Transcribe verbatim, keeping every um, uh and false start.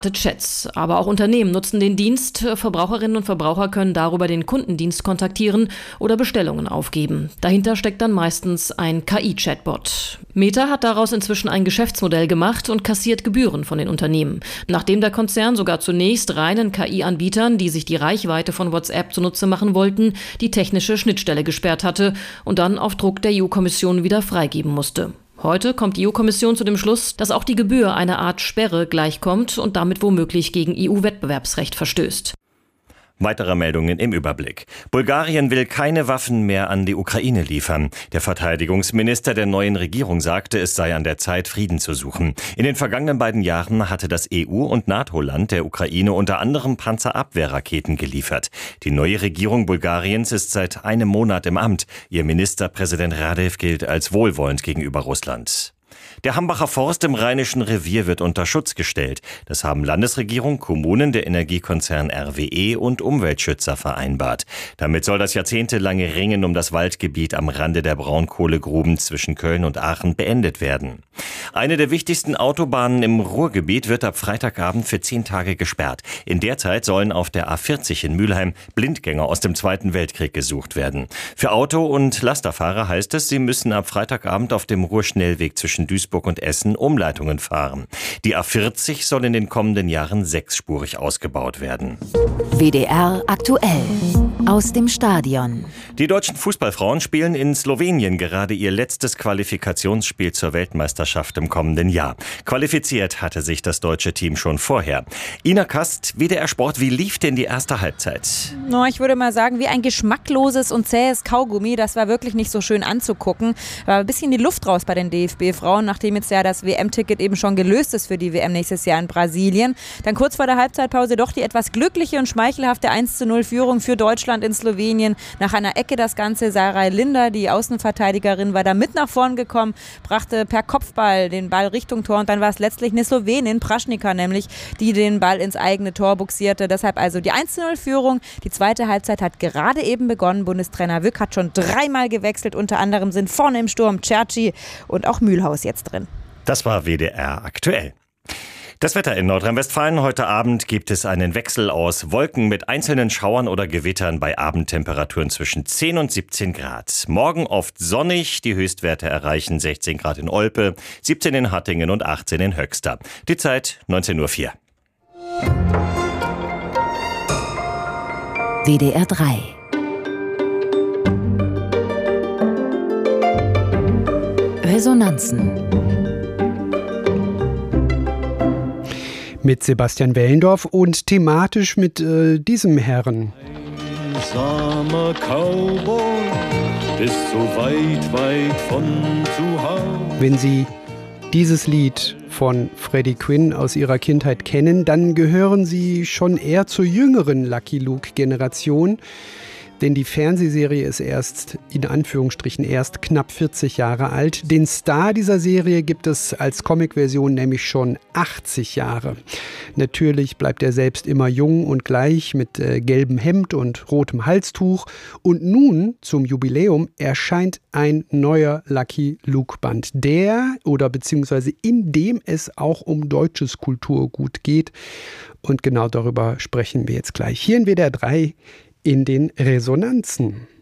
Chats. Aber auch Unternehmen nutzen den Dienst. Verbraucherinnen und Verbraucher können darüber den Kundendienst kontaktieren oder Bestellungen aufgeben. Dahinter steckt dann meistens ein K I-Chatbot. Meta hat daraus inzwischen ein Geschäftsmodell gemacht und kassiert Gebühren von den Unternehmen. Nachdem der Konzern sogar zunächst reinen K I-Anbietern, die sich die Reichweite von WhatsApp zunutze machen wollten, die technische Schnittstelle gesperrt hatte und dann auf Druck der E U-Kommission wieder freigeben musste. Heute kommt die E U-Kommission zu dem Schluss, dass auch die Gebühr einer Art Sperre gleichkommt und damit womöglich gegen E U-Wettbewerbsrecht verstößt. Weitere Meldungen im Überblick. Bulgarien will keine Waffen mehr an die Ukraine liefern. Der Verteidigungsminister der neuen Regierung sagte, es sei an der Zeit, Frieden zu suchen. In den vergangenen beiden Jahren hatte das E U- und NATO-Land der Ukraine unter anderem Panzerabwehrraketen geliefert. Die neue Regierung Bulgariens ist seit einem Monat im Amt. Ihr Ministerpräsident Radev gilt als wohlwollend gegenüber Russland. Der Hambacher Forst im Rheinischen Revier wird unter Schutz gestellt. Das haben Landesregierung, Kommunen, der Energiekonzern R W E und Umweltschützer vereinbart. Damit soll das jahrzehntelange Ringen um das Waldgebiet am Rande der Braunkohlegruben zwischen Köln und Aachen beendet werden. Eine der wichtigsten Autobahnen im Ruhrgebiet wird ab Freitagabend für zehn Tage gesperrt. In der Zeit sollen auf der A vierzig in Mülheim Blindgänger aus dem Zweiten Weltkrieg gesucht werden. Für Auto- und Lasterfahrer heißt es, sie müssen ab Freitagabend auf dem Ruhrschnellweg zwischen Duisburg und Essen Umleitungen fahren. Die A vierzig soll in den kommenden Jahren sechsspurig ausgebaut werden. W D R aktuell aus dem Stadion. Die deutschen Fußballfrauen spielen in Slowenien gerade ihr letztes Qualifikationsspiel zur Weltmeisterschaft im kommenden Jahr. Qualifiziert hatte sich das deutsche Team schon vorher. Ina Kast, W D R Sport, wie lief denn die erste Halbzeit? No, ich würde mal sagen, wie ein geschmackloses und zähes Kaugummi. Das war wirklich nicht so schön anzugucken. War ein bisschen die Luft raus bei den D F B-Frauen, nachdem jetzt ja das W M-Ticket eben schon gelöst ist für die W M nächstes Jahr in Brasilien. Dann kurz vor der Halbzeitpause doch die etwas glückliche und schmeichelhafte eins zu null Führung für Deutschland in Slowenien. Nach einer Ecke das Ganze. Sarah Linder, die Außenverteidigerin, war da mit nach vorn gekommen, brachte per Kopfball den Ball Richtung Tor und dann war es letztlich eine Slowenin, Praschnika nämlich, die den Ball ins eigene Tor buxierte. Deshalb also die eins zu null Führung. Die zweite Halbzeit hat gerade eben begonnen. Bundestrainer Wück hat schon dreimal gewechselt. Unter anderem sind vorne im Sturm Cerci und auch Mühlhaus jetzt drin. Das war W D R aktuell. Das Wetter in Nordrhein-Westfalen. Heute Abend gibt es einen Wechsel aus Wolken mit einzelnen Schauern oder Gewittern bei Abendtemperaturen zwischen zehn und siebzehn Grad. Morgen oft sonnig. Die Höchstwerte erreichen sechzehn Grad in Olpe, siebzehn in Hattingen und achtzehn in Höxter. Die Zeit neunzehn Uhr vier. W D R drei. Resonanzen. Mit Sebastian Wellendorf und thematisch mit äh, diesem Herrn. Einsamer Cowboy, bist so weit, weit von zu Hause. Wenn Sie dieses Lied von Freddie Quinn aus Ihrer Kindheit kennen, dann gehören Sie schon eher zur jüngeren Lucky Luke-Generation. Denn die Fernsehserie ist erst, in Anführungsstrichen, erst knapp vierzig Jahre alt. Den Star dieser Serie gibt es als Comicversion nämlich schon achtzig Jahre. Natürlich bleibt er selbst immer jung und gleich mit äh, gelbem Hemd und rotem Halstuch. Und nun, zum Jubiläum, erscheint ein neuer Lucky Luke-Band. Der, oder beziehungsweise in dem es auch um deutsches Kulturgut geht. Und genau darüber sprechen wir jetzt gleich hier in W D R drei. In den Resonanzen.